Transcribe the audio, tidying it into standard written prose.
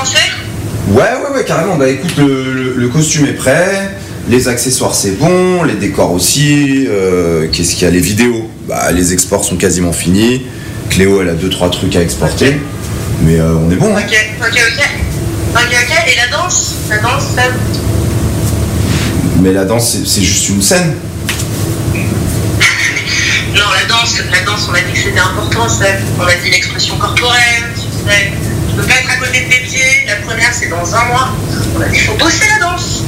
commencer? Ouais, carrément. Bah écoute, le costume est prêt, les accessoires c'est bon, les décors aussi. Qu'est-ce qu'il y a? Les vidéos, bah les exports sont quasiment finis. Cléo, elle a 2-3 trucs à exporter. Mais on est bon, hein. Ok. Et la danse? Seb? Mais la danse, c'est juste une scène. Non, la danse, on a dit que c'était important, Seb. On a dit l'expression corporelle, tu sais. Je peux pas être à côté de tes pieds. La première, c'est dans 1 mois. On a dit qu'il faut bosser la danse.